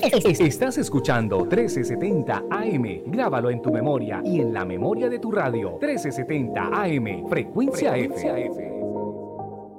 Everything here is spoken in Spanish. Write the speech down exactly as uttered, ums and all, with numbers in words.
Es- Estás escuchando trece setenta A M. Grábalo en tu memoria y en la memoria de tu radio. trece setenta A M. Frecuencia, Frecuencia F. F.